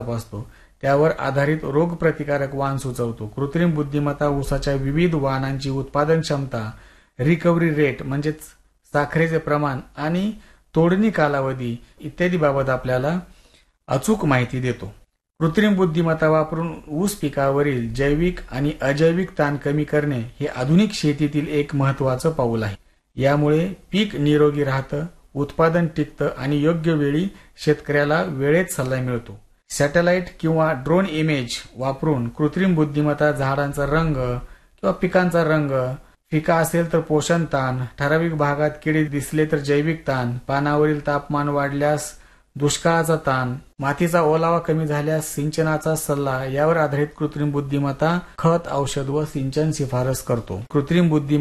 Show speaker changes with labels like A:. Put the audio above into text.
A: असतो त्यावर आधारित रोगप्रतिकारक वाण सुचवतो. कृत्रिम बुद्धिमत्ता ऊसाच्या विविध वाणांची उत्पादन क्षमता, रिकव्हरी रेट म्हणजेच साखरेचे प्रमाण आणि तोडणी कालावधी इत्यादी बाबत आपल्याला अचूक माहिती देतो. कृत्रिम बुद्धिमत्ता वापरून ऊस पिकावरील जैविक आणि अजैविक ताण कमी करणे हे आधुनिक शेतीतील एक महत्त्वाचं पाऊल आहे. यामुळे पीक निरोगी राहतं, उत्पादन टिकतं आणि योग्य वेळी शेतकऱ्याला वेळेत सल्ला मिळतो. सॅटेलाइट किंवा ड्रोन इमेज वापरून कृत्रिम बुद्धिमत्ता झाडांचा रंग किंवा पिकांचा रंग, फिका असेल तर पोषण ताण, ठराविक भागात किडे दिसले तर जैविक ताण, पानावरील तापमान वाढल्यास दुष्काळाचा ताण, मातीचा ओलावा कमी झाल्यास सिंचनाचा सल्ला यावर आधारित कृत्रिम बुद्धिमत्ता खत, औषध व सिंचन शिफारस करतो. कृत्रिम बुद्धिमत्ता